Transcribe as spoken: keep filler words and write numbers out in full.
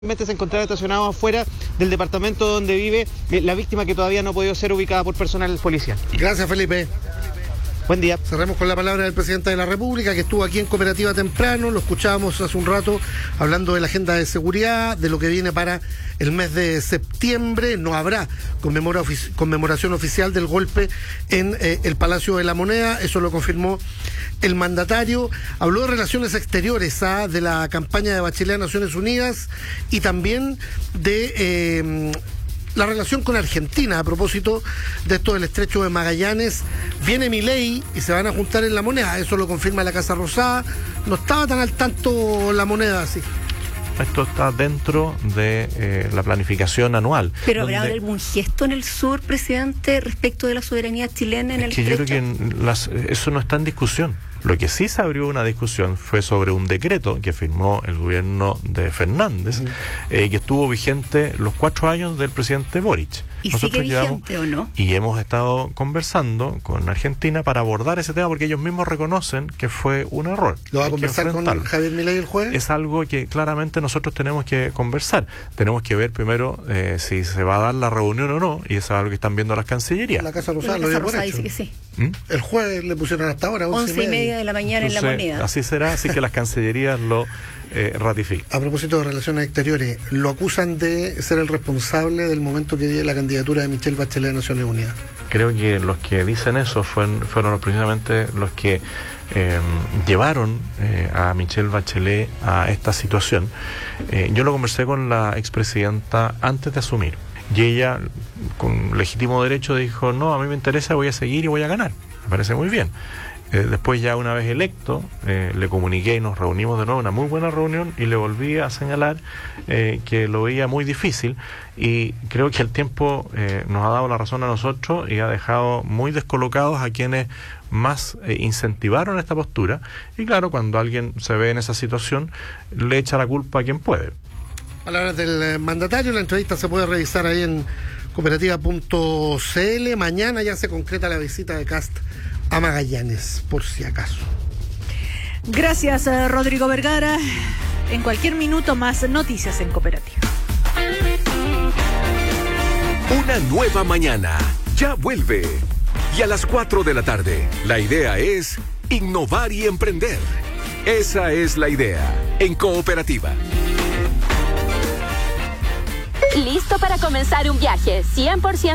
Se encontraba estacionado afuera del departamento donde vive la víctima, que todavía no ha podido ser ubicada por personal policial. Gracias, Felipe. Buen día. Cerremos con la palabra del presidente de la República, que estuvo aquí en Cooperativa temprano. Lo escuchábamos hace un rato hablando de la agenda de seguridad, de lo que viene para el mes de septiembre. No habrá conmemora ofici- conmemoración oficial del golpe en eh, el Palacio de la Moneda. Eso lo confirmó el mandatario. Habló de relaciones exteriores, ¿ah? de la campaña de Bachelet a Naciones Unidas y también de Eh, la relación con Argentina, a propósito de esto del estrecho de Magallanes. Viene Milei y se van a juntar en la Moneda, eso lo confirma la Casa Rosada. No estaba tan al tanto la Moneda así. Esto está dentro de eh, la planificación anual. ¿Pero habrá donde... algún gesto en el sur, presidente, respecto de la soberanía chilena en es el que estrecho? Yo creo que las, eso no está en discusión. Lo que sí se abrió una discusión fue sobre un decreto que firmó el gobierno de Fernández, uh-huh. eh, que estuvo vigente los cuatro años del presidente Boric. ¿Y Nosotros sigue vigente o no? Y hemos estado conversando con Argentina para abordar ese tema, porque ellos mismos reconocen que fue un error. ¿Lo va a conversar con Javier Milei el jueves? Es algo que claramente nosotros tenemos que conversar. Tenemos que ver primero eh, si se va a dar la reunión o no, y eso es algo que están viendo las cancillerías. La Casa Rosada la lo Casa dio por Rosada hecho. dice que sí. ¿Mm? El jueves le pusieron hasta ahora once y media de la mañana Entonces, en la Moneda. Así será, así que las cancillerías lo eh, ratifican. A propósito de relaciones exteriores, lo acusan de ser el responsable del momento que dio la candidatura de Michelle Bachelet a Naciones Unidas. Creo que los que dicen eso fueron, fueron precisamente los que eh, llevaron eh, a Michelle Bachelet a esta situación. Eh, yo lo conversé con la expresidenta antes de asumir, y ella, con legítimo derecho, dijo: no, a mí me interesa, voy a seguir y voy a ganar. Me parece muy bien. Eh, después, ya una vez electo, eh, le comuniqué y nos reunimos de nuevo, una muy buena reunión, y le volví a señalar eh, que lo veía muy difícil, y creo que el tiempo eh, nos ha dado la razón a nosotros y ha dejado muy descolocados a quienes más eh, incentivaron esta postura. Y claro, cuando alguien se ve en esa situación, le echa la culpa a quien puede. Palabras del eh, mandatario. La entrevista se puede revisar ahí en cooperativa punto c l. Mañana ya se concreta la visita de Kast a Magallanes, por si acaso. Gracias, eh, Rodrigo Vergara. En cualquier minuto más noticias en Cooperativa. Una nueva mañana ya vuelve. Y a las cuatro de la tarde, la idea es innovar y emprender. Esa es la idea en Cooperativa. ¿Listo para comenzar un viaje cien por ciento